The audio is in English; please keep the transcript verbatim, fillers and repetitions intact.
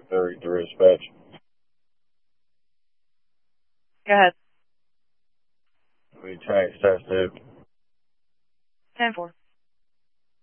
thirty-three dispatch. Go ahead. We tanks test tube. ten four.